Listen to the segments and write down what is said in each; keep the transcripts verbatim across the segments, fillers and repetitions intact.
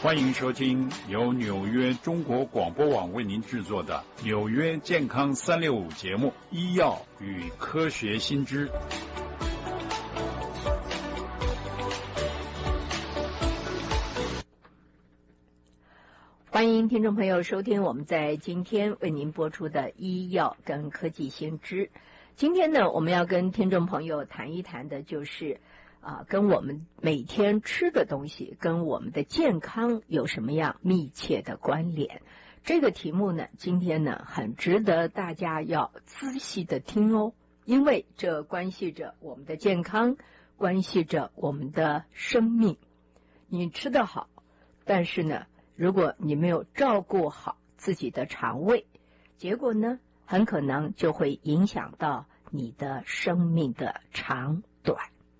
欢迎收听由纽约中国广播网为您制作的《纽约健康三六五》节目《医药与科学新知》。 欢迎听众朋友收听我们在今天为您播出的医药跟科技新知。今天呢，我们要跟听众朋友谈一谈的就是啊，跟我们每天吃的东西跟我们的健康有什么样密切的关联。这个题目呢，今天呢很值得大家要仔细的听哦，因为这关系着我们的健康，关系着我们的生命。你吃得好，但是呢，如果你没有照顾好自己的肠胃，结果呢，很可能就会影响到你的生命的长短。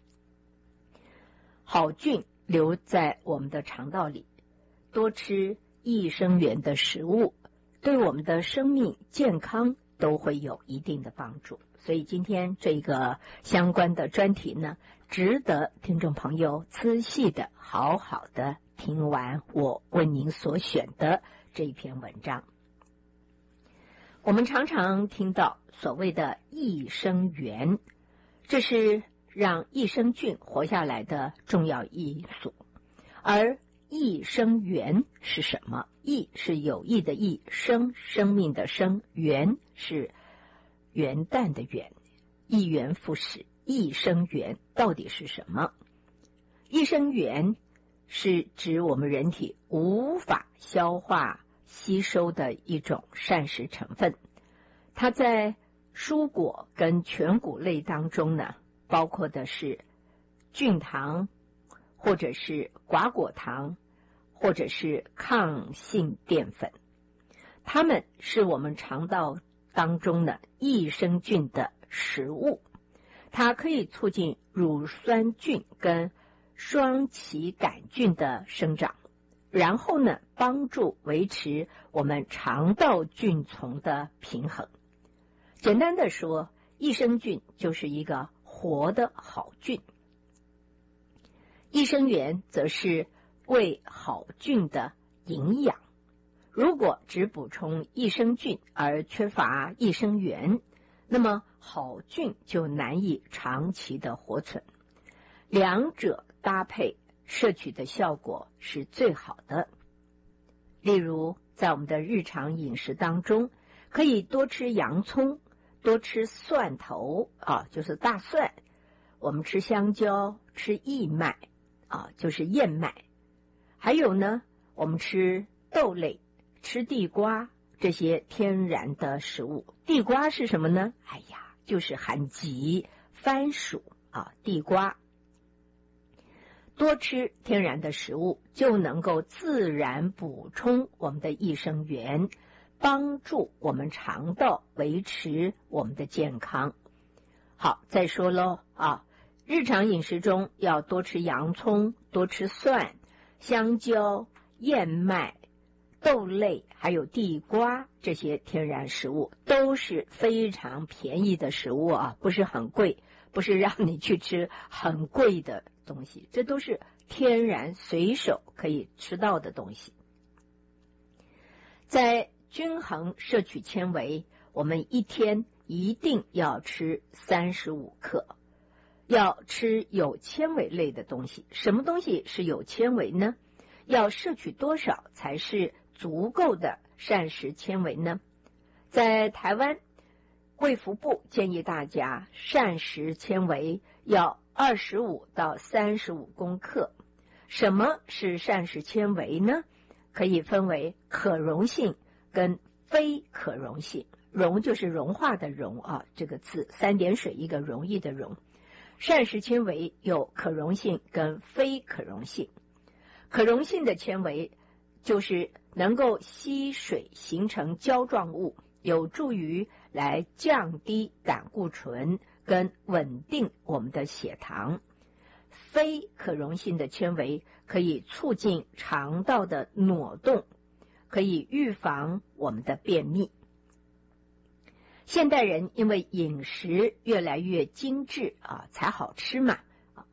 好菌留在我们的肠道里，多吃益生元的食物，对我们的生命健康都会有一定的帮助。所以今天这个相关的专题呢，值得听众朋友仔细的、好好的听完我为您所选的这一篇文章。我们常常听到所谓的益生元，这是让益生菌活下来的重要因素。而益生元是什么？益是有益的益，生生命的生，元是元旦的元，一元复始。益生元到底是什么？益生元是指我们人体无法消化吸收的一种膳食成分，它在蔬果跟全谷类当中呢，包括的是菌糖，或者是寡果糖，或者是抗性淀粉，它们是我们肠道当中的益生菌的食物，它可以促进乳酸菌跟双歧杆菌的生长，然后呢，帮助维持我们肠道菌丛的平衡。简单的说，益生菌就是一个活的好菌，益生元则是为好菌的营养。如果只补充益生菌而缺乏益生元，那么好菌就难以长期的活存。两者搭配摄取的效果是最好的。例如在我们的日常饮食当中，可以多吃洋葱，多吃蒜头啊，就是大蒜，我们吃香蕉，吃薏麦啊，就是燕麦，还有呢，我们吃豆类，吃地瓜，这些天然的食物。地瓜是什么呢？哎呀，就是含麂、番薯啊，地瓜。多吃天然的食物，就能够自然补充我们的益生元，帮助我们肠道维持我们的健康。好，再说喽啊，日常饮食中要多吃洋葱，多吃蒜、香蕉、燕麦、豆类，还有地瓜，这些天然食物都是非常便宜的食物啊，不是很贵，不是让你去吃很贵的东西，这都是天然随手可以吃到的东西。在均衡摄取纤维，我们一天一定要吃三十五克，要吃有纤维类的东西。什么东西是有纤维呢？要摄取多少才是足够的膳食纤维呢？在台湾，卫福部建议大家膳食纤维要二十五到三十五公克。什么是膳食纤维呢？可以分为可溶性跟非可溶性。溶就是融化的溶啊，这个字三点水一个容易的容。膳食纤维有可溶性跟非可溶性。可溶性的纤维就是能够吸水形成胶状物，有助于来降低胆固醇跟稳定我们的血糖。非可溶性的纤维可以促进肠道的挪动，可以预防我们的便秘。现代人因为饮食越来越精致啊，才好吃嘛，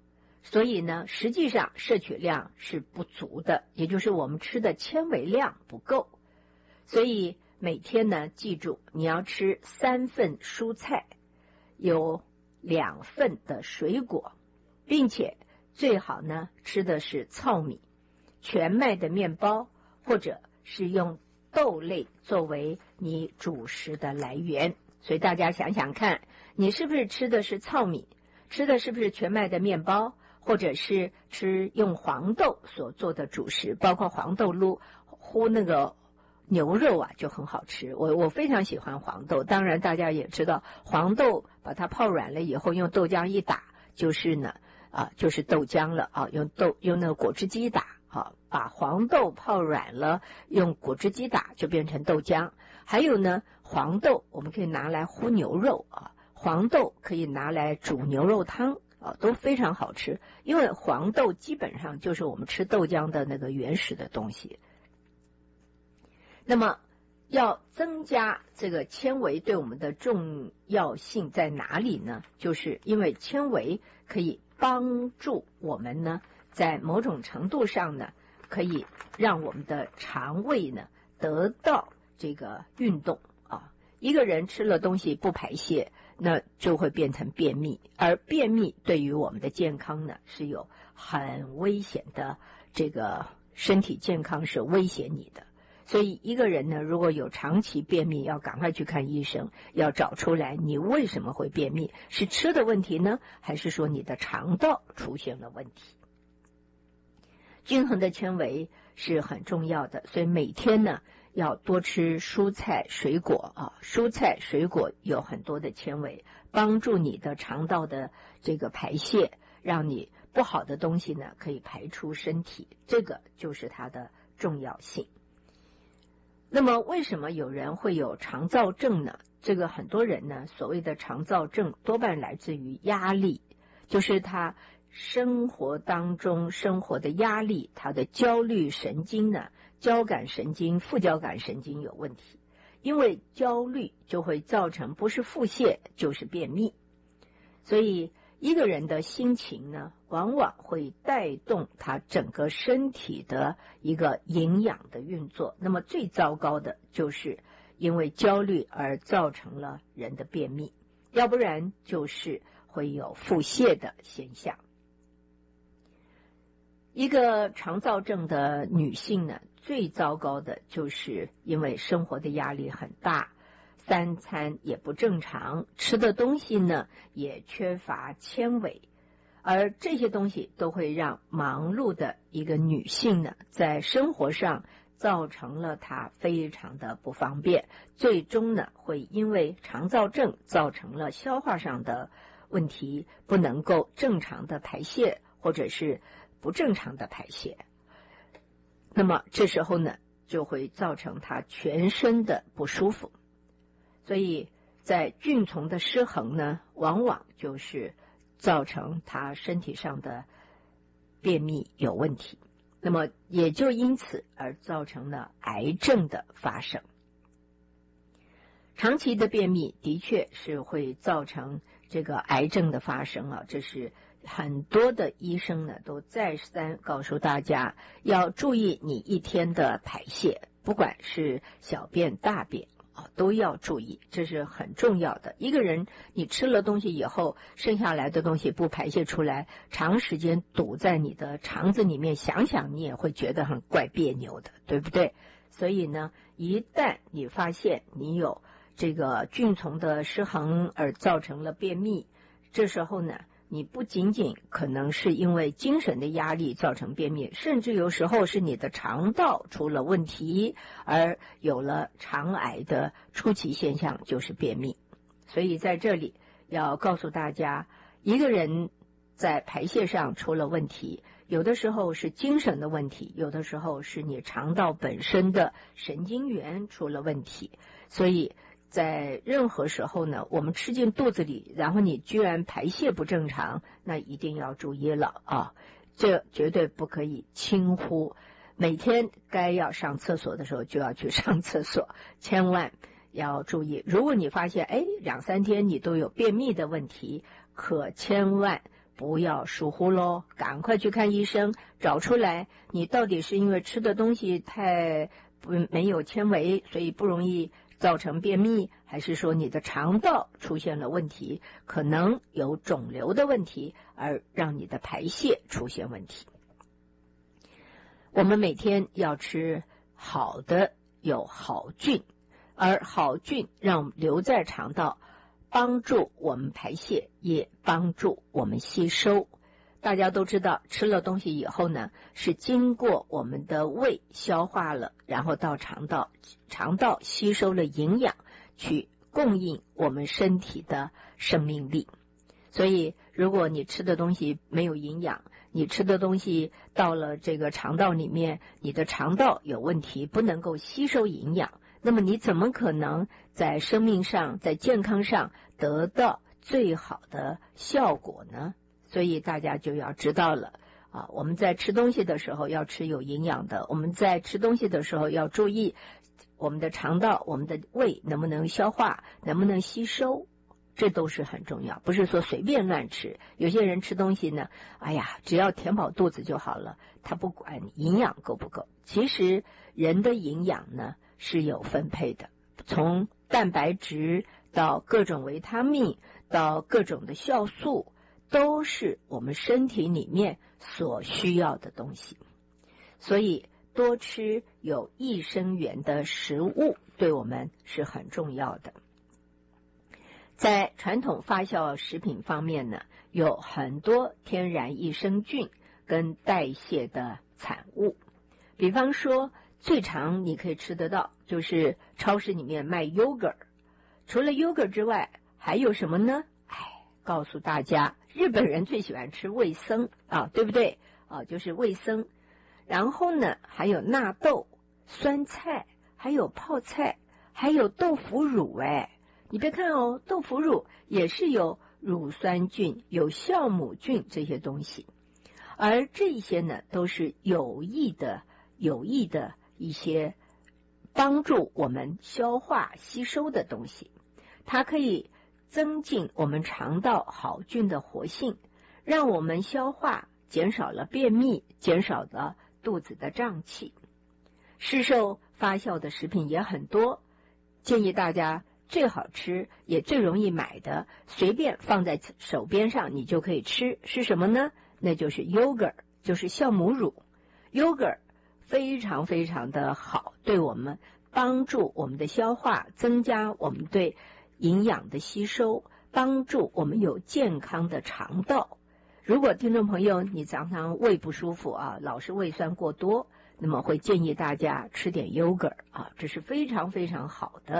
所以呢，实际上摄取量是不足的，也就是我们吃的纤维量不够。所以每天呢，记住你要吃三份蔬菜，有两份的水果，并且最好呢吃的是糙米、全麦的面包，或者是用豆类作为你主食的来源。所以大家想想看，你是不是吃的是糙米，吃的是不是全麦的面包，或者是吃用黄豆所做的主食，包括黄豆露烀那个牛肉啊，就很好吃。我我非常喜欢黄豆，当然大家也知道，黄豆把它泡软了以后，用豆浆一打，就是呢啊，就是豆浆了啊，用豆用那个果汁机打啊，把黄豆泡软了，用果汁机打就变成豆浆。还有呢，黄豆我们可以拿来烀牛肉啊，黄豆可以拿来煮牛肉汤啊，都非常好吃。因为黄豆基本上就是我们吃豆浆的那个原始的东西。那么要增加这个纤维对我们的重要性在哪里呢？就是因为纤维可以帮助我们呢，在某种程度上呢，可以让我们的肠胃呢得到这个运动啊。一个人吃了东西不排泄，那就会变成便秘，而便秘对于我们的健康呢是有很危险的，这个身体健康是威胁你的。所以一个人呢，如果有长期便秘，要赶快去看医生，要找出来你为什么会便秘，是吃的问题呢，还是说你的肠道出现了问题？均衡的纤维是很重要的，所以每天呢要多吃蔬菜水果啊，蔬菜水果有很多的纤维，帮助你的肠道的这个排泄，让你不好的东西呢可以排出身体，这个就是它的重要性。那么为什么有人会有肠燥症呢？这个很多人呢，所谓的肠燥症多半来自于压力，就是他生活当中生活的压力，他的焦虑神经呢，交感神经、副交感神经有问题。因为焦虑就会造成不是腹泻就是便秘，所以一个人的心情呢，往往会带动他整个身体的一个营养的运作。那么最糟糕的就是因为焦虑而造成了人的便秘，要不然就是会有腹泻的现象。一个肠燥症的女性呢，最糟糕的就是因为生活的压力很大，三餐也不正常，吃的东西呢也缺乏纤维，而这些东西都会让忙碌的一个女性呢，在生活上造成了她非常的不方便，最终呢会因为肠燥症造成了消化上的问题，不能够正常的排泄，或者是不正常的排泄。那么这时候呢，就会造成她全身的不舒服。所以在菌丛的失衡呢，往往就是造成他身体上的便秘有问题，那么也就因此而造成了癌症的发生。长期的便秘的确是会造成这个癌症的发生啊，这是很多的医生呢都再三告诉大家要注意你一天的排泄，不管是小便大便都要注意，这是很重要的。一个人你吃了东西以后，剩下来的东西不排泄出来，长时间堵在你的肠子里面，想想你也会觉得很怪别扭的，对不对？所以呢，一旦你发现你有这个菌丛的失衡而造成了便秘，这时候呢，你不仅仅可能是因为精神的压力造成便秘，甚至有时候是你的肠道出了问题，而有了肠癌的初期现象，就是便秘。所以在这里要告诉大家，一个人在排泄上出了问题，有的时候是精神的问题，有的时候是你肠道本身的神经元出了问题。所以在任何时候呢，我们吃进肚子里，然后你居然排泄不正常，那一定要注意了啊！这绝对不可以轻忽，每天该要上厕所的时候就要去上厕所，千万要注意。如果你发现哎两三天你都有便秘的问题，可千万不要疏忽咯，赶快去看医生，找出来你到底是因为吃的东西太不没有纤维，所以不容易造成便秘，还是说你的肠道出现了问题，可能有肿瘤的问题，而让你的排泄出现问题。我们每天要吃好的，有好菌，而好菌让我们留在肠道，帮助我们排泄，也帮助我们吸收。大家都知道，吃了东西以后呢，是经过我们的胃消化了，然后到肠道，肠道吸收了营养，去供应我们身体的生命力。所以如果你吃的东西没有营养，你吃的东西到了这个肠道里面，你的肠道有问题，不能够吸收营养，那么你怎么可能在生命上，在健康上得到最好的效果呢？所以大家就要知道了啊，我们在吃东西的时候要吃有营养的，我们在吃东西的时候要注意我们的肠道，我们的胃能不能消化，能不能吸收，这都是很重要，不是说随便乱吃。有些人吃东西呢，哎呀，只要填饱肚子就好了，他不管营养够不够。其实人的营养呢是有分配的，从蛋白质到各种维他命到各种的酵素，都是我们身体里面所需要的东西。所以多吃有益生元的食物对我们是很重要的。在传统发酵食品方面呢，有很多天然益生菌跟代谢的产物。比方说最常你可以吃得到就是超市里面卖 yogurt， 除了 yogurt 之外还有什么呢？哎，告诉大家，日本人最喜欢吃味噌啊，对不对啊？就是味噌。然后呢还有纳豆、酸菜，还有泡菜，还有豆腐乳。哎，你别看哦，豆腐乳也是有乳酸菌、有酵母菌这些东西，而这些呢都是有益的有益的一些帮助我们消化吸收的东西。它可以增进我们肠道好菌的活性，让我们消化，减少了便秘，减少了肚子的胀气。市售发酵的食品也很多，建议大家最好吃也最容易买的，随便放在手边上你就可以吃，是什么呢？那就是 yogurt， 就是酵母乳。 yogurt 非常非常的好，对我们帮助我们的消化，增加我们对营养的吸收，帮助我们有健康的肠道。如果听众朋友你常常胃不舒服啊，老是胃酸过多，那么会建议大家吃点 yogurt 啊，这是非常非常好的。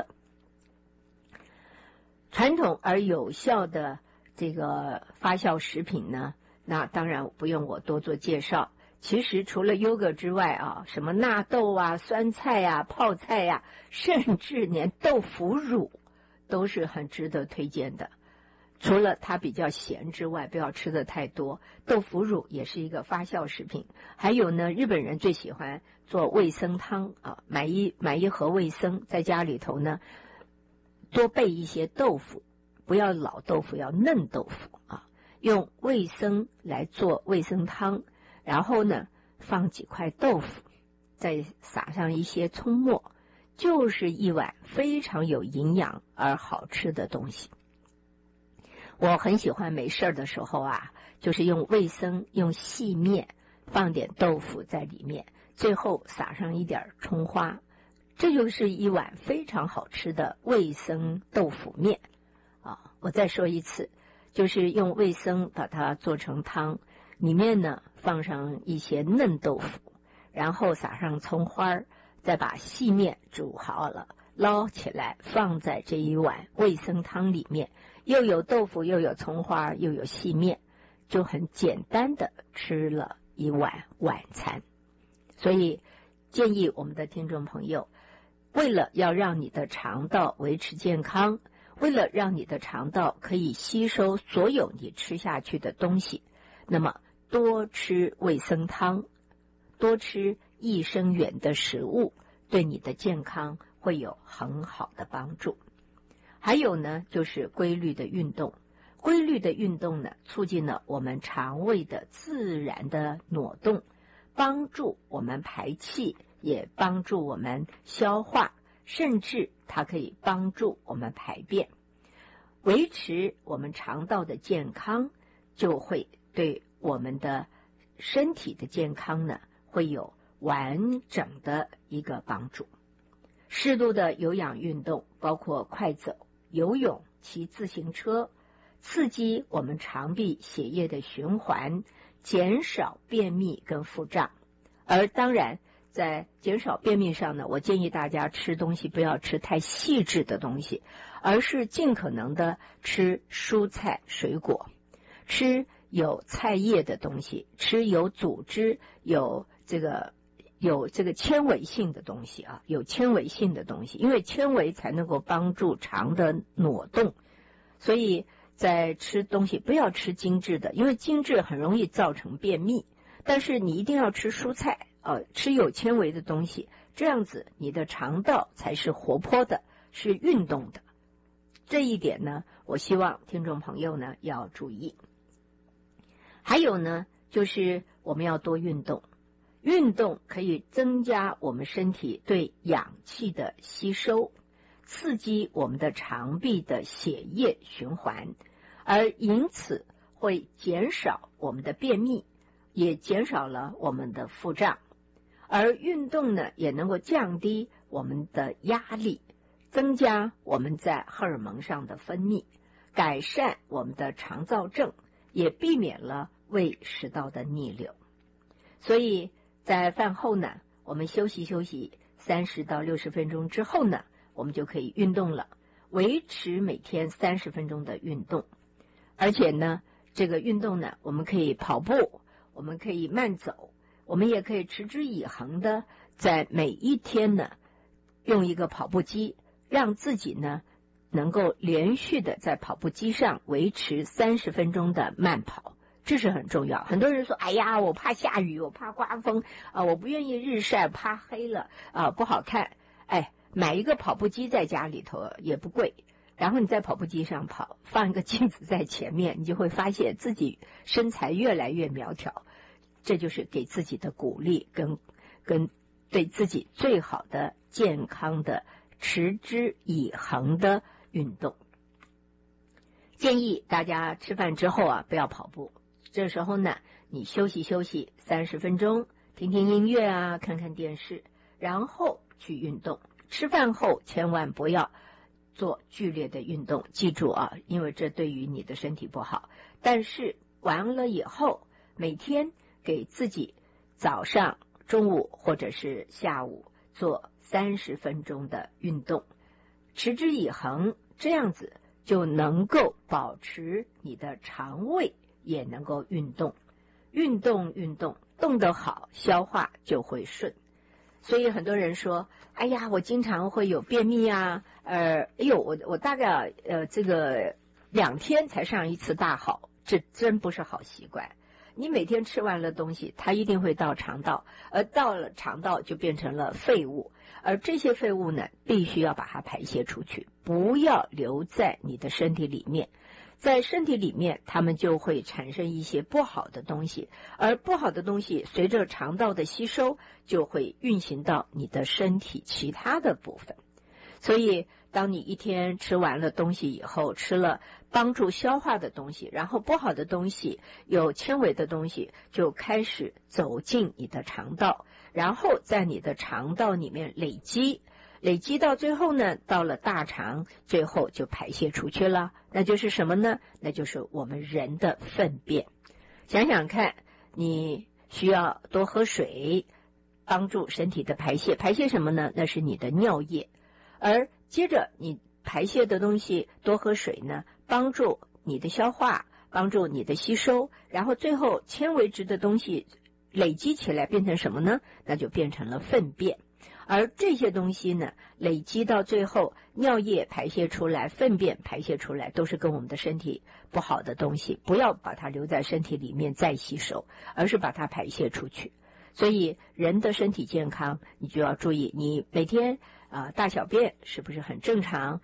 传统而有效的这个发酵食品呢，那当然不用我多做介绍。其实除了 yogurt 之外啊，什么纳豆啊、酸菜啊、泡菜呀、啊，甚至连豆腐乳都是很值得推荐的。除了它比较咸之外，不要吃的太多。豆腐乳也是一个发酵食品。还有呢，日本人最喜欢做味噌汤啊，买一买一盒味噌，在家里头呢多备一些豆腐，不要老豆腐，要嫩豆腐啊，用味噌来做味噌汤，然后呢放几块豆腐，再撒上一些葱末，就是一碗非常有营养而好吃的东西。我很喜欢没事的时候啊，就是用味噌，用细面，放点豆腐在里面，最后撒上一点葱花，这就是一碗非常好吃的味噌豆腐面啊！我再说一次，就是用味噌把它做成汤，里面呢放上一些嫩豆腐，然后撒上葱花，再把细面煮好了，捞起来放在这一碗味噌汤里面，又有豆腐，又有葱花，又有细面，就很简单的吃了一碗晚餐。所以建议我们的听众朋友，为了要让你的肠道维持健康，为了让你的肠道可以吸收所有你吃下去的东西，那么多吃味噌汤，多吃益生元的食物，对你的健康会有很好的帮助。还有呢，就是规律的运动。 规律的运动呢，促进了我们肠胃的自然的挪动，帮助我们排气，也帮助我们消化，甚至它可以帮助我们排便。维持我们肠道的健康，就会对我们的身体的健康呢，会有完整的一个帮助。适度的有氧运动，包括快走、游泳、骑自行车，刺激我们肠壁血液的循环，减少便秘跟腹胀。而当然在减少便秘上呢，我建议大家吃东西不要吃太细致的东西，而是尽可能的吃蔬菜水果，吃有菜叶的东西，吃有组织有这个有这个纤维性的东西啊，有纤维性的东西，因为纤维才能够帮助肠的挪动。所以在吃东西不要吃精致的，因为精致很容易造成便秘，但是你一定要吃蔬菜，呃，吃有纤维的东西，这样子你的肠道才是活泼的，是运动的。这一点呢，我希望听众朋友呢要注意。还有呢，就是我们要多运动，运动可以增加我们身体对氧气的吸收，刺激我们的肠壁的血液循环，而因此会减少我们的便秘，也减少了我们的腹胀。而运动呢，也能够降低我们的压力，增加我们在荷尔蒙上的分泌，改善我们的肠燥症，也避免了胃食道的逆流。所以在饭后呢，我们休息休息三十到六十分钟之后呢，我们就可以运动了，维持每天三十分钟的运动。而且呢，这个运动呢，我们可以跑步，我们可以慢走，我们也可以持之以恒的在每一天呢，用一个跑步机，让自己呢能够连续的在跑步机上维持三十分钟的慢跑。这是很重要。很多人说，哎呀，我怕下雨，我怕刮风啊，我不愿意日晒，怕黑了啊，不好看。哎，买一个跑步机在家里头也不贵，然后你在跑步机上跑，放一个镜子在前面，你就会发现自己身材越来越苗条。这就是给自己的鼓励，跟跟对自己最好的健康的持之以恒的运动。建议大家吃饭之后啊，不要跑步。这时候呢，你休息休息三十分钟，听听音乐啊，看看电视，然后去运动。吃饭后千万不要做剧烈的运动，记住啊，因为这对于你的身体不好。但是完了以后，每天给自己早上、中午或者是下午做三十分钟的运动，持之以恒，这样子就能够保持你的肠胃也能够运动，运动运动，动得好，消化就会顺。所以很多人说，哎呀，我经常会有便秘啊，呃，哎呦，我我大概呃这个两天才上一次大号，这真不是好习惯。你每天吃完了东西，它一定会到肠道，而到了肠道就变成了废物，而这些废物呢，必须要把它排泄出去，不要留在你的身体里面。在身体里面，它们就会产生一些不好的东西，而不好的东西随着肠道的吸收，就会运行到你的身体其他的部分。所以当你一天吃完了东西以后，吃了帮助消化的东西，然后不好的东西，有纤维的东西就开始走进你的肠道，然后在你的肠道里面累积，累积到最后呢，到了大肠，最后就排泄出去了。那就是什么呢？那就是我们人的粪便。想想看，你需要多喝水，帮助身体的排泄。排泄什么呢？那是你的尿液。而接着你排泄的东西，多喝水呢，帮助你的消化，帮助你的吸收，然后最后纤维质的东西累积起来变成什么呢？那就变成了粪便。而这些东西呢，累积到最后，尿液排泄出来，粪便排泄出来，都是跟我们的身体不好的东西，不要把它留在身体里面再吸收，而是把它排泄出去。所以人的身体健康，你就要注意，你每天啊、呃、大小便是不是很正常？